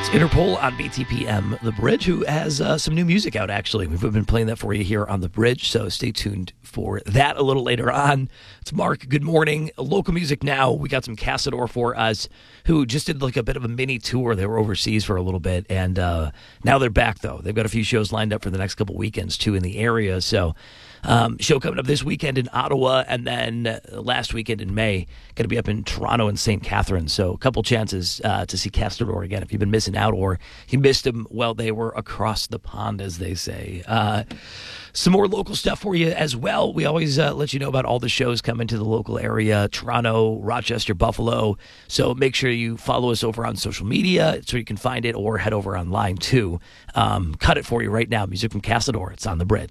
Interpol on BTPM The Bridge, who has some new music out, actually. We've been playing that for you here on The Bridge, so stay tuned for that a little later on. It's Mark. Good morning. Local music now. We got some Castador for us, who just did like a bit of a mini tour. They were overseas for a little bit, and now they're back, though. They've got a few shows lined up for the next couple weekends, too, in the area, so... show coming up this weekend in Ottawa, and then last weekend in May, going to be up in Toronto and St. Catharines. So a couple chances to see Castador again if you've been missing out, or you missed them while they were across the pond, as they say. Some more local stuff for you as well. We always let you know about all the shows coming to the local area, Toronto, Rochester, Buffalo. So make sure you follow us over on social media so you can find it, or head over online too. Cut it for you right now. Music from Castador. It's on The Bridge.